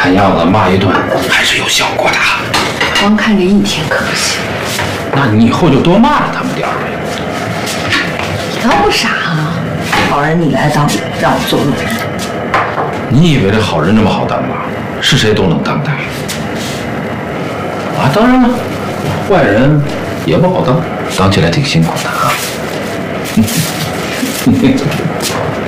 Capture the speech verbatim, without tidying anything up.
看样子骂一顿还是有效果的。 光看这一天可不行。 那你以后就多骂他们点儿呗。 你倒不傻啊！好人你来当，让我做路人。 你以为这好人这么好当吗？是谁都能当的。啊，当然了，坏人也不好当，当起来挺辛苦的啊。